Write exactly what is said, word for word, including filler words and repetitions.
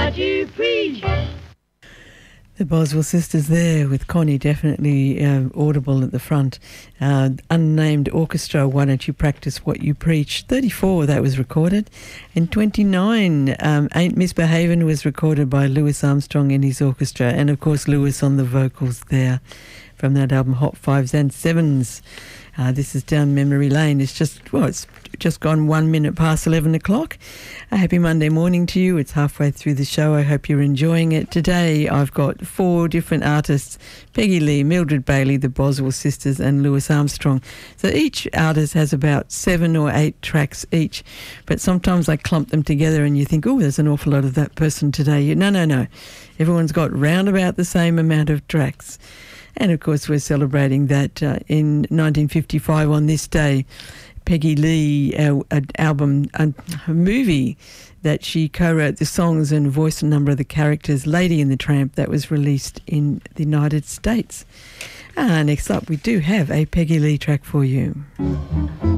what you preach. The Boswell Sisters there with Connie, definitely uh, audible at the front. Uh, unnamed orchestra, Why Don't You Practice What You Preach. thirty-four, that was recorded. And twenty-nine, um, Ain't Misbehavin' was recorded by Louis Armstrong and his orchestra. And, of course, Louis on the vocals there from that album, Hot Fives and Sevens. Uh, this is Down Memory Lane. It's just, well, it's just gone one minute past eleven o'clock. A happy Monday morning to you. It's halfway through the show. I hope you're enjoying it. Today I've got four different artists, Peggy Lee, Mildred Bailey, the Boswell Sisters and Louis Armstrong. So each artist has about seven or eight tracks each, but sometimes I clump them together and you think, oh, there's an awful lot of that person today. No, no, no. Everyone's got round about the same amount of tracks. And, of course, we're celebrating that uh, in nineteen fifty-five on this day, Peggy Lee, uh, an album, a, a movie that she co-wrote the songs and voiced a number of the characters, Lady and the Tramp, that was released in the United States. Ah, next up, we do have a Peggy Lee track for you.